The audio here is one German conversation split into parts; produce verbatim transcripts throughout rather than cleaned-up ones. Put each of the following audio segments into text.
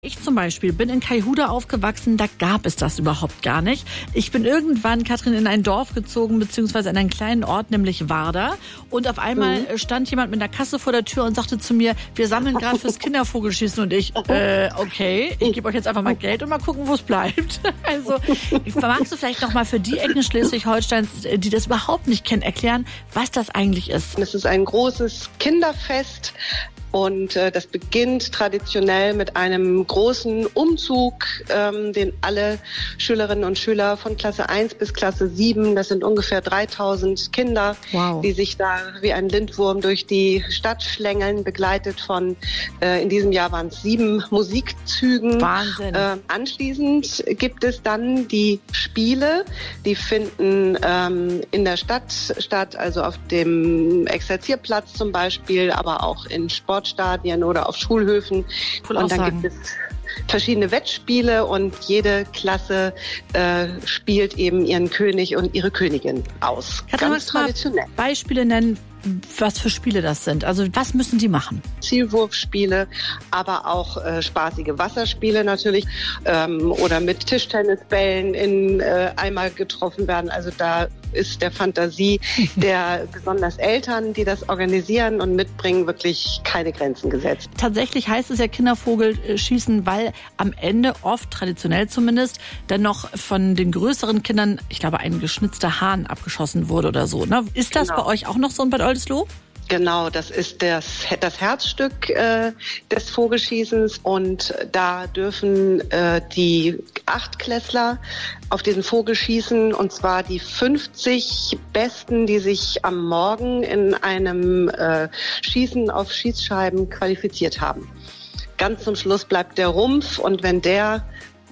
Ich zum Beispiel bin in Kaihuda aufgewachsen, da gab es das überhaupt gar nicht. Ich bin irgendwann, Katrin, in ein Dorf gezogen, beziehungsweise in einen kleinen Ort, nämlich Warda. Und auf einmal mhm. stand jemand mit einer Kasse vor der Tür und sagte zu mir, wir sammeln gerade fürs Kindervogelschießen. Und ich, äh, okay, ich gebe euch jetzt einfach mal Geld und mal gucken, wo es bleibt. Also, magst du vielleicht noch mal für die Ecken Schleswig-Holsteins, die das überhaupt nicht kennen, erklären, was das eigentlich ist? Es ist ein großes Kinderfest. Und äh, das beginnt traditionell mit einem großen Umzug, ähm, den alle Schülerinnen und Schüler von Klasse eins bis Klasse sieben, das sind ungefähr dreitausend Kinder, wow. die sich da wie ein Lindwurm durch die Stadt schlängeln, begleitet von, äh, in diesem Jahr waren es sieben Musikzügen. Wahnsinn. Äh, anschließend gibt es dann die Spiele, die finden ähm, in der Stadt statt, also auf dem Exerzierplatz zum Beispiel, aber auch in Sport Stadien oder auf Schulhöfen. Cool und dann aussagen. gibt es verschiedene Wettspiele und jede Klasse äh, spielt eben ihren König und ihre Königin aus. Katrin, Ganz traditionell. Beispiele nennen, was für Spiele das sind. Also was müssen die machen? Zielwurfspiele, aber auch äh, spaßige Wasserspiele natürlich ähm, oder mit Tischtennisbällen in äh, Eimer getroffen werden. Also da ist der Fantasie der besonders Eltern, die das organisieren und mitbringen, wirklich keine Grenzen gesetzt. Tatsächlich heißt es ja Kindervogelschießen, weil am Ende oft, traditionell zumindest, dann noch von den größeren Kindern, ich glaube, ein geschnitzter Hahn abgeschossen wurde oder so. Ne? Ist das Genau. bei euch auch noch so in Bad Oldesloe? Genau, das ist das, das Herzstück äh, des Vogelschießens und da dürfen äh, die Achtklässler auf diesen Vogel schießen und zwar die fünfzig Besten, die sich am Morgen in einem äh, Schießen auf Schießscheiben qualifiziert haben. Ganz zum Schluss bleibt der Rumpf und wenn der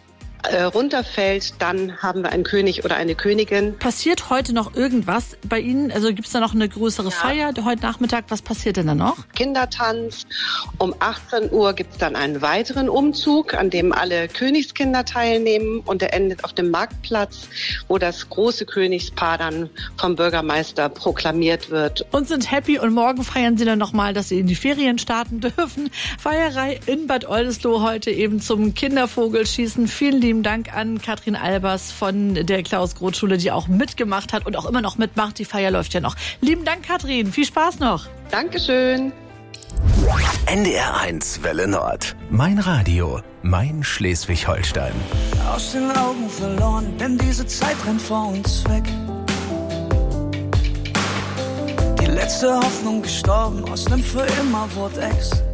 Äh, runterfällt, dann haben wir einen König oder eine Königin. Passiert heute noch irgendwas bei Ihnen? Also gibt es da noch eine größere ja. Feier heute Nachmittag? Was passiert denn da noch? Kindertanz. Um achtzehn Uhr gibt es dann einen weiteren Umzug, an dem alle Königskinder teilnehmen und der endet auf dem Marktplatz, wo das große Königspaar dann vom Bürgermeister proklamiert wird. Und sind happy und morgen feiern Sie dann nochmal, dass Sie in die Ferien starten dürfen. Feierei in Bad Oldesloe heute eben zum Kindervogelschießen. Vielen lieben Dank an Katrin Albers von der Klaus-Groth-Schule, die auch mitgemacht hat und auch immer noch mitmacht. Die Feier läuft ja noch. Lieben Dank, Katrin. Viel Spaß noch. Dankeschön. N D R eins Welle Nord. Mein Radio. Mein Schleswig-Holstein. Aus den Augen verloren, denn diese Zeit rennt vor uns weg. Die letzte Hoffnung gestorben, aus nem für immer Wort Ex.